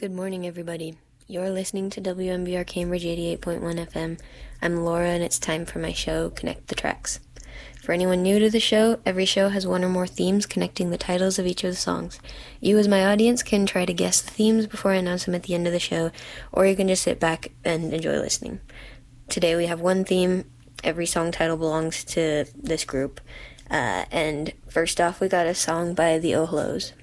Good morning, everybody. You're listening to WMBR Cambridge 88.1 FM. I'm Laura, and it's time for my show, Connect the Tracks. For anyone new to the show, every show has one or more themes connecting the titles of each of the songs. You, as my audience, can try to guess the themes before I announce them at the end of the show, or you can just sit back and enjoy listening. Today we have one theme. Every song title belongs to this group. And first off, we got a song by the Oh Hellos.